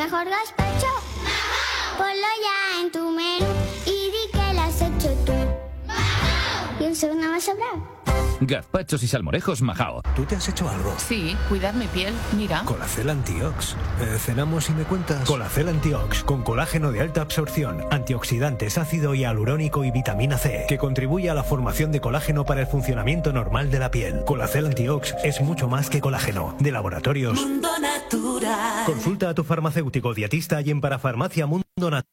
mejor gazpacho? Ponlo ya en tu menú y di que lo has hecho tú. Y un segundo más sobrado. Gazpachos y salmorejos Majao. ¿Tú te has hecho algo? Sí, cuidar mi piel, mira. Colacel Antiox. ¿Cenamos y me cuentas? Colacel Antiox, con colágeno de alta absorción, antioxidantes, ácido hialurónico y vitamina C, que contribuye a la formación de colágeno para el funcionamiento normal de la piel. Colacel Antiox es mucho más que colágeno. De Laboratorios Mundo Natural. Consulta a tu farmacéutico dietista y en Parafarmacia Mundo Natural.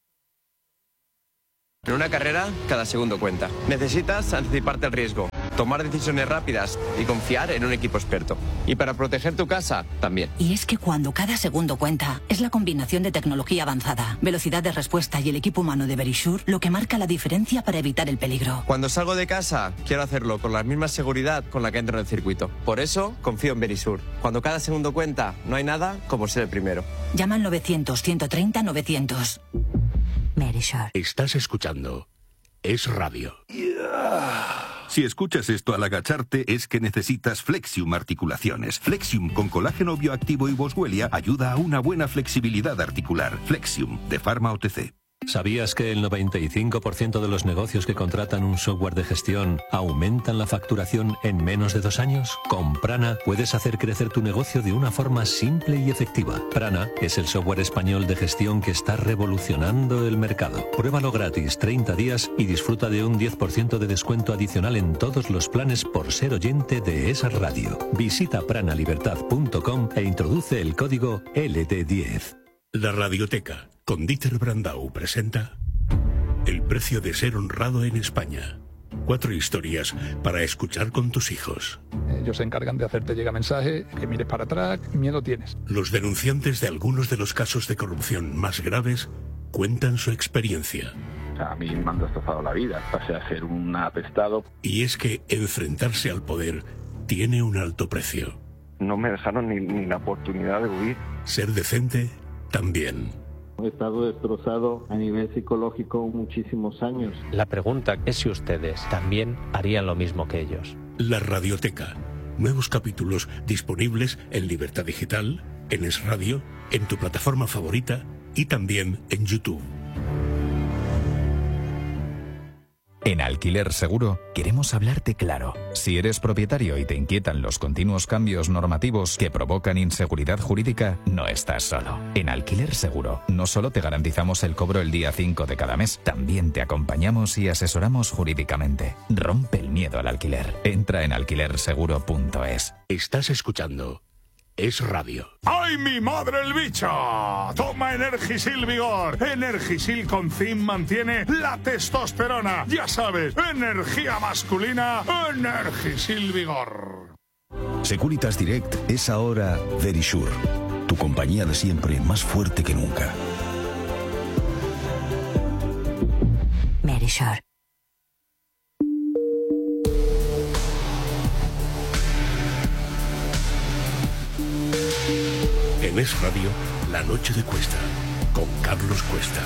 En una carrera, cada segundo cuenta. Necesitas anticiparte al riesgo, tomar decisiones rápidas y confiar en un equipo experto. Y para proteger tu casa, también. Y es que cuando cada segundo cuenta, es la combinación de tecnología avanzada, velocidad de respuesta y el equipo humano de Verisure lo que marca la diferencia para evitar el peligro. Cuando salgo de casa, quiero hacerlo con la misma seguridad con la que entro en el circuito. Por eso, confío en Verisure. Cuando cada segundo cuenta, no hay nada como ser el primero. Llama al 900-130-900. Verisure. Estás escuchando Es Radio. Si escuchas esto al agacharte es que necesitas Flexium Articulaciones. Flexium con colágeno bioactivo y boswellia ayuda a una buena flexibilidad articular. Flexium de Pharma OTC. ¿Sabías que el 95% de los negocios que contratan un software de gestión aumentan la facturación en menos de 2 años? Con Prana puedes hacer crecer tu negocio de una forma simple y efectiva. Prana es el software español de gestión que está revolucionando el mercado. Pruébalo gratis 30 días y disfruta de un 10% de descuento adicional en todos los planes por ser oyente de esa radio. Visita pranalibertad.com e introduce el código LT10. La Radioteca, con Dieter Brandau, presenta El precio de ser honrado en España. 4 historias para escuchar con tus hijos. Ellos se encargan de hacerte llegar mensaje, que mires para atrás, miedo tienes. Los denunciantes de algunos de los casos de corrupción más graves cuentan su experiencia. A mí me han destrozado la vida, pasé a ser un apestado. Y es que enfrentarse al poder tiene un alto precio. No me dejaron ni la oportunidad de huir. Ser decente también. He estado destrozado a nivel psicológico muchísimos años. La pregunta es si ustedes también harían lo mismo que ellos. La Radioteca. Nuevos capítulos disponibles en Libertad Digital, en Es Radio, en tu plataforma favorita y también en YouTube. En Alquiler Seguro queremos hablarte claro. Si eres propietario y te inquietan los continuos cambios normativos que provocan inseguridad jurídica, no estás solo. En Alquiler Seguro no solo te garantizamos el cobro el día 5 de cada mes, también te acompañamos y asesoramos jurídicamente. Rompe el miedo al alquiler. Entra en alquilerseguro.es. Estás escuchando Es Radio. ¡Ay, mi madre el bicho! Toma Energisil Vigor. Energisil con zinc mantiene la testosterona. Ya sabes, energía masculina, Energisil Vigor. Securitas Direct es ahora Verisure, tu compañía de siempre más fuerte que nunca. Verisure. En Es Radio, La Noche de Cuesta, con Carlos Cuesta.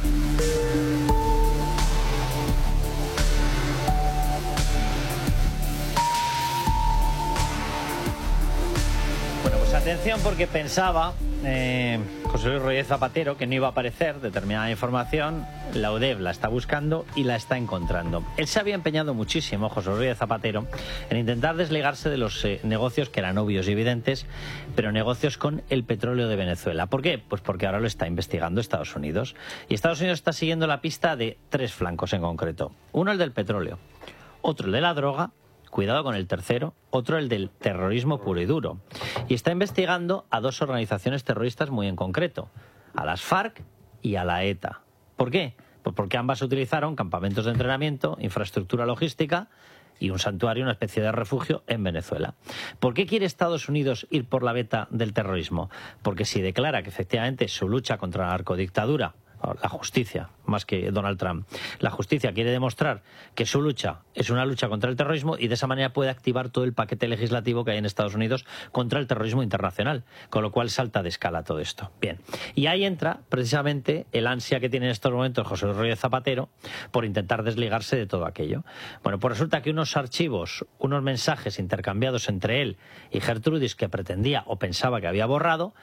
Bueno, pues atención porque pensaba José Luis Rodríguez Zapatero que no iba a aparecer determinada información. La UDEV la está buscando y la está encontrando. Él se había empeñado muchísimo, José Luis Zapatero, en intentar desligarse de los negocios que eran obvios y evidentes, pero negocios con el petróleo de Venezuela. ¿Por qué? Pues porque ahora lo está investigando Estados Unidos. Y Estados Unidos está siguiendo la pista de 3 flancos en concreto. Uno, el del petróleo. Otro, el de la droga. Cuidado con el tercero, otro el del terrorismo puro y duro. Y está investigando a 2 organizaciones terroristas muy en concreto, a las FARC y a la ETA. ¿Por qué? Pues porque ambas utilizaron campamentos de entrenamiento, infraestructura logística y un santuario, una especie de refugio en Venezuela. ¿Por qué quiere Estados Unidos ir por la veta del terrorismo? Porque si declara que efectivamente su lucha contra la narcodictadura, la justicia, más que Donald Trump, la justicia quiere demostrar que su lucha es una lucha contra el terrorismo y de esa manera puede activar todo el paquete legislativo que hay en Estados Unidos contra el terrorismo internacional, con lo cual salta de escala todo esto. Bien, y ahí entra precisamente el ansia que tiene en estos momentos José Luis Rodríguez Zapatero por intentar desligarse de todo aquello. Bueno, pues resulta que unos archivos, unos mensajes intercambiados entre él y Gertrudis que pretendía o pensaba que había borrado,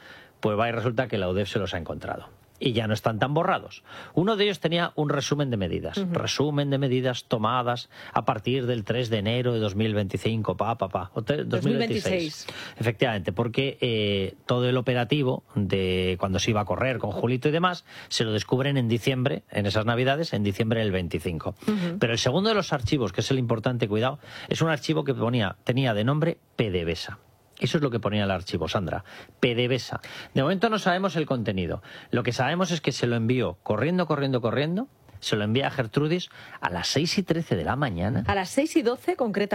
pues va y resulta que la UDEF se los ha encontrado. Y ya no están tan borrados. Uno de ellos tenía un resumen de medidas. Resumen de medidas tomadas a partir del 3 de enero de 2025. 2026. Efectivamente, porque todo el operativo de cuando se iba a correr con Julito y demás, se lo descubren en diciembre, en esas navidades, en diciembre del 25. Pero el segundo de los archivos, que es el importante, cuidado, es un archivo que tenía de nombre PDVSA. Eso es lo que ponía el archivo, Sandra. PDVSA. De momento no sabemos el contenido. Lo que sabemos es que se lo envió corriendo. Se lo envía a Gertrudis a las 6:13 de la mañana. A las 6:12 concretamente.